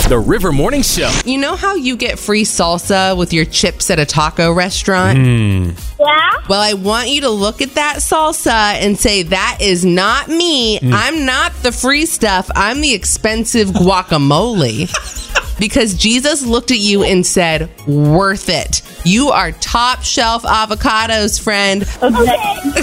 The River Morning Show. You know how you get free salsa with your chips at a taco restaurant? Yeah? Well, I want you to look at that salsa and say, that is not me. I'm not the free stuff. I'm the expensive guacamole. Because Jesus looked at you and said, worth it. You are top shelf avocados, friend. Okay.